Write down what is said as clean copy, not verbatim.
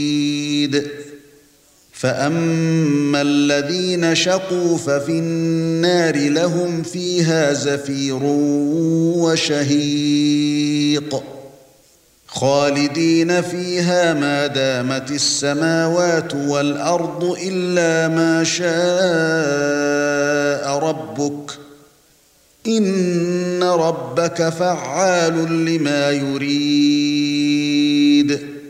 فأما الذين شقوا ففي النار لهم فيها زفير وشهيق خالدين فيها ما دامت السماوات والأرض إلا ما شاء ربك إن ربك فعال لما يريد